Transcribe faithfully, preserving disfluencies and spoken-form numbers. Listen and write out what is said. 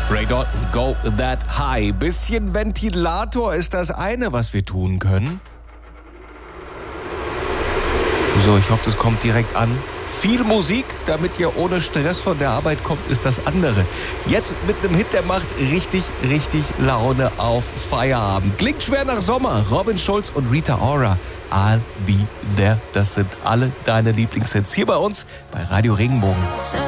Ray Dalton, Go That High. Bisschen Ventilator ist das eine, was wir tun können. So, ich hoffe, das kommt direkt an. Viel Musik, damit ihr ohne Stress von der Arbeit kommt, ist das andere. Jetzt mit einem Hit, der macht richtig, richtig Laune auf Feierabend. Klingt schwer nach Sommer. Robin Schulz und Rita Ora. I'll Be There. Das sind alle deine Lieblingshits hier bei uns bei Radio Regenbogen.